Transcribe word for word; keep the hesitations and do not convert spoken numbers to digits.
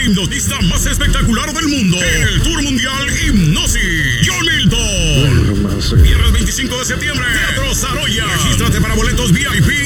hipnotista más espectacular del mundo en el Tour Mundial Hipnosis, John Milton. Viernes veinticinco de septiembre, Teatro Saroya. Regístrate para boletos V I P